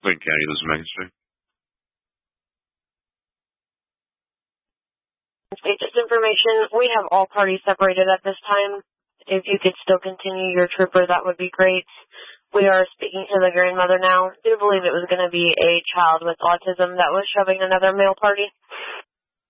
Lake County, this is Magistrate. Just information, we have all parties separated at this time. If you could still continue your trooper, that would be great. We are speaking to the grandmother now. I do believe it was going to be a child with autism that was shoving another male party.